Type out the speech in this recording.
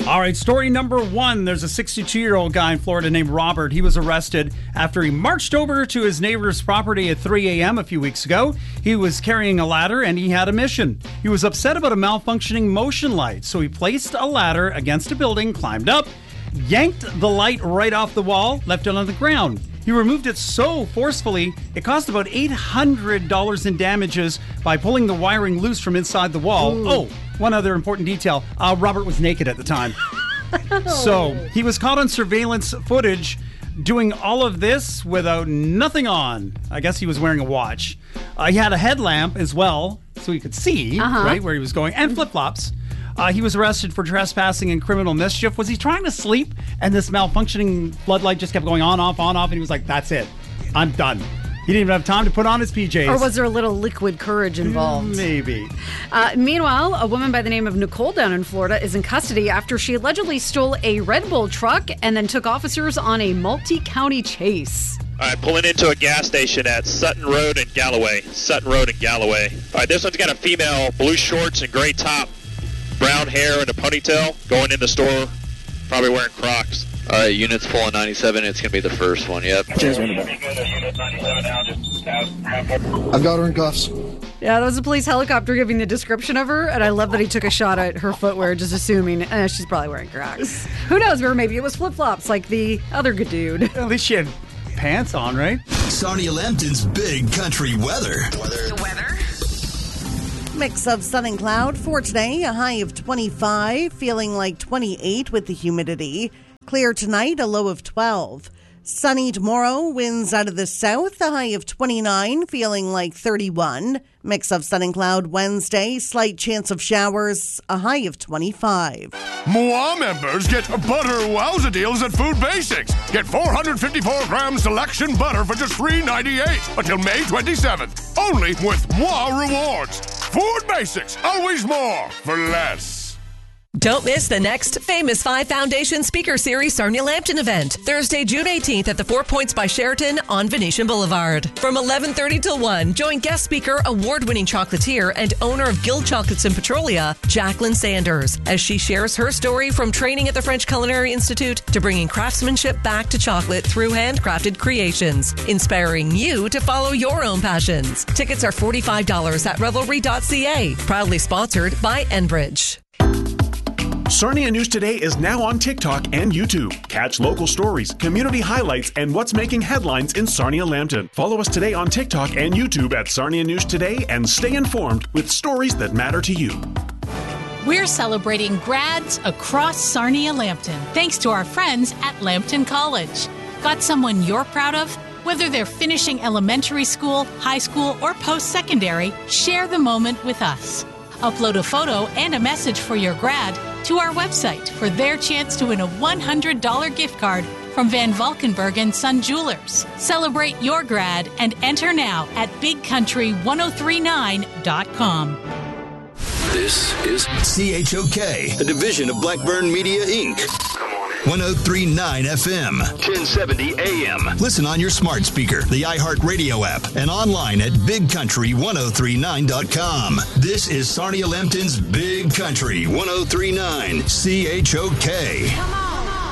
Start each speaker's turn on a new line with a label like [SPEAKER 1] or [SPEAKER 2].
[SPEAKER 1] All right, story number one. There's a 62-year-old guy in Florida named Robert. He was arrested after he marched over to his neighbor's property at 3 a.m. a few weeks ago. He was carrying a ladder and he had a mission. He was upset about a malfunctioning motion light, so he placed a ladder against a building, climbed up, yanked the light right off the wall, left it on the ground. He removed it so forcefully, it cost about $800 in damages by pulling the wiring loose from inside the wall. Ooh. Oh, one other important detail. Robert was naked at the time. So he was caught on surveillance footage doing all of this without nothing on. I guess he was wearing a watch. He had a headlamp as well, so he could see right where he was going, and flip-flops. He was arrested for trespassing and criminal mischief. Was he trying to sleep and this malfunctioning floodlight just kept going on, off, and he was like, that's it. I'm done. He didn't even have time to put on his PJs.
[SPEAKER 2] Or was there a little liquid courage involved?
[SPEAKER 1] Maybe.
[SPEAKER 2] Meanwhile, a woman by the name of Nicole down in Florida is in custody after she allegedly stole a Red Bull truck and then took officers on a multi-county chase.
[SPEAKER 3] All right, pulling into a gas station at Sutton Road and Galloway. All right, this one's got a female, blue shorts and gray top, brown hair and a ponytail, going in the store, probably wearing Crocs.
[SPEAKER 4] All right, units full on 97. It's going to be the first one, yep.
[SPEAKER 5] I've got her in cuffs.
[SPEAKER 2] Yeah, that was a police helicopter giving the description of her, and I love that he took a shot at her footwear, just assuming she's probably wearing Crocs. Who knows, or maybe it was flip-flops like the other good dude.
[SPEAKER 1] At least she had pants on, right?
[SPEAKER 6] Sarnia Lambton's Big Country Weather.
[SPEAKER 7] The weather.
[SPEAKER 8] Mix of sun and cloud for today, a high of 25, feeling like 28 with the humidity. Clear tonight, a low of 12. Sunny tomorrow, winds out of the south, a high of 29, feeling like 31. Mix of sun and cloud Wednesday, slight chance of showers, a high of 25.
[SPEAKER 9] MOA members get butter wowza deals at Food Basics. Get 454-gram selection butter for just $3.98 until May 27th. Only with MOA Rewards. Food Basics, always more for less.
[SPEAKER 7] Don't miss the next Famous 5 Foundation Speaker Series Sarnia Lambton event, Thursday, June 18th at the 4 Points by Sheraton on Venetian Boulevard. From 11:30 till 1, join guest speaker, award-winning chocolatier, and owner of Guild Chocolates in Petrolia, Jacqueline Sanders, as she shares her story from training at the French Culinary Institute to bringing craftsmanship back to chocolate through handcrafted creations, inspiring you to follow your own passions. Tickets are $45 at Revelry.ca. Proudly sponsored by Enbridge.
[SPEAKER 10] Sarnia News Today is now on TikTok and YouTube. Catch local stories, community highlights, and what's making headlines in Sarnia Lambton. Follow us today on TikTok and YouTube at Sarnia News Today and stay informed with stories that matter to you.
[SPEAKER 11] We're celebrating grads across Sarnia Lambton, thanks to our friends at Lambton College. Got someone you're proud of? Whether they're finishing elementary school, high school, or post-secondary, share the moment with us. Upload a photo and a message for your grad to our website for their chance to win a $100 gift card from Van Valkenburg & Son Jewelers. Celebrate your grad and enter now at bigcountry1039.com.
[SPEAKER 6] This is CHOK, a division of Blackburn Media, Inc. 103.9 FM, 1070 AM. Listen on your smart speaker, the iHeartRadio app, and online at bigcountry1039.com. This is Sarnia Lambton's Big Country 103.9 CHOK.
[SPEAKER 7] Come on.